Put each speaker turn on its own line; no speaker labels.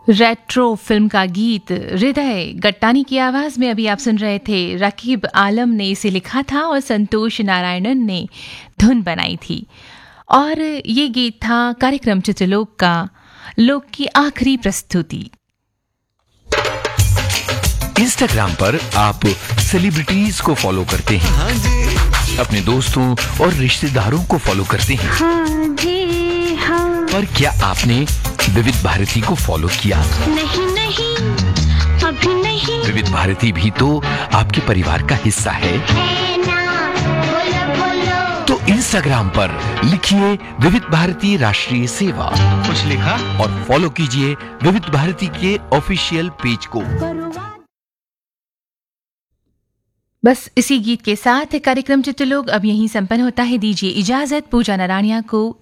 Retro film का गीत हृदय गट्टानी की आवाज में अभी आप सुन रहे थे। रकीब आलम ने इसे लिखा था और संतोष नारायणन ने धुन बनाई थी। और ये गीत था कार्यक्रम चित्रलोक का लोक की आखिरी प्रस्तुति।
इंस्टाग्राम पर आप सेलिब्रिटीज को फॉलो करते हैं। हाँ जी। अपने दोस्तों और रिश्तेदारों को फॉलो करते हैं।
हाँ जी, हाँ।
पर क्या आपने विविध भारती को फॉलो किया?
नहीं नहीं, अभी नहीं।
विविध भारती भी तो आपके परिवार का हिस्सा है
ना, बोलो बोलो।
तो इंस्टाग्राम पर लिखिए विविध भारती राष्ट्रीय सेवा,
कुछ लिखा
और फॉलो कीजिए विविध भारती के ऑफिशियल पेज को।
बस इसी गीत के साथ कार्यक्रम चित्रलोक अब यहीं संपन्न होता है। दीजिए इजाजत पूजा नारायणिया को।